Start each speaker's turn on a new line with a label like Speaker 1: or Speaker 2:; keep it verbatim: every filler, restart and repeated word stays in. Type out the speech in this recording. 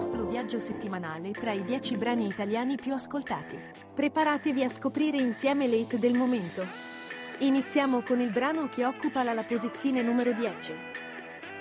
Speaker 1: nostro viaggio settimanale tra i dieci brani italiani più ascoltati. Preparatevi a scoprire insieme le hit del momento. Iniziamo con il brano che occupa la, la posizione numero dieci.